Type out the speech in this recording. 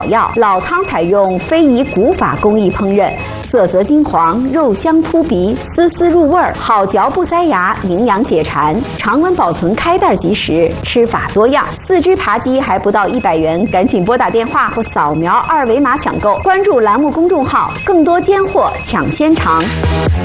药。老汤采用非遗古法工艺烹饪，色泽金黄，肉香扑鼻，丝丝入味儿，好嚼不塞牙，营养解馋。常温保存，开袋即食，吃法多样。4只扒鸡还不到100元，赶紧拨打电话或扫描2维码抢购。关注栏目公众号，更多尖货抢先尝。